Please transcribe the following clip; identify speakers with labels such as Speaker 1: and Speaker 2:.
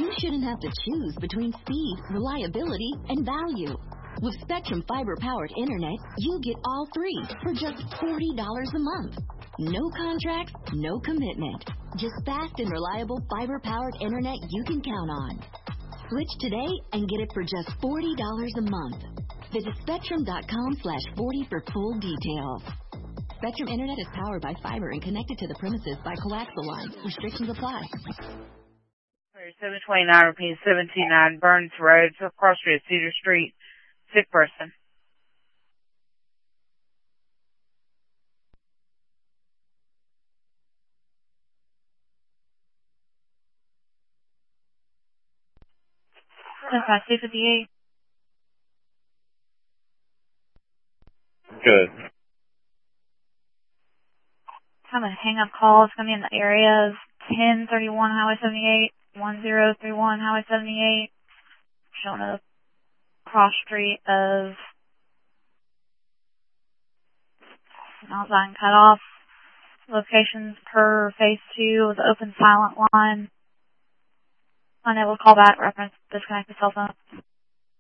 Speaker 1: you shouldn't have to choose between speed, reliability, and value. With Spectrum fiber-powered internet, you get all three for just $40 a month. No contracts, no commitment. Just fast and reliable fiber-powered internet you can count on. Switch today and get it for just $40 a month. Visit Spectrum.com/40 for full details. Spectrum Internet is powered by fiber and connected to the premises by coaxial lines. Restrictions apply.
Speaker 2: 729 repeat 729 Burns Road, cross street, Cedar Street. Sick person. C58.
Speaker 3: Good.
Speaker 2: Have a hang-up call. It's going to be in the area of 1031 Highway 78, 1031 Highway 78. Showing a cross street of Malzahn cutoff. Locations per phase 2 with open silent line. Unable to call back. Reference disconnected cell phone.